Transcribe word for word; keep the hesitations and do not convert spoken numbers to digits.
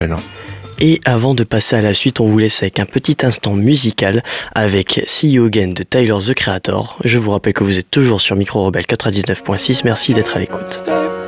Et avant de passer à la suite, on vous laisse avec un petit instant musical avec See You Again de Tyler, The Creator. Je vous rappelle que vous êtes toujours sur Micro Rebelle quatre-vingt-dix-neuf point six. Merci d'être à l'écoute.